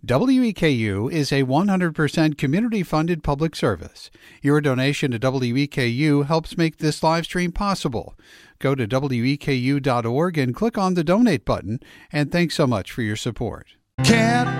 WEKU is a 100% community-funded public service. Your donation to WEKU helps make this live stream possible. Go to weku.org and click on the donate button, and thanks so much for your support. Can't